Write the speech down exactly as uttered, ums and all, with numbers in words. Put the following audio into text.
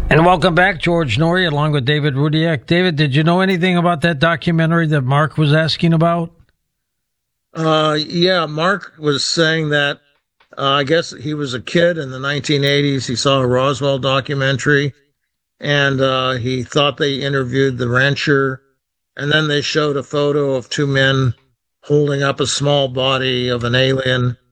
And welcome back, George Noory, along with David Rudiak. David, did you know anything about that documentary that Mark was asking about? Uh, yeah, Mark was saying that uh, I guess he was a kid in the nineteen eighties. He saw a Roswell documentary, and uh, he thought they interviewed the rancher, and then they showed a photo of two men holding up a small body of an alien,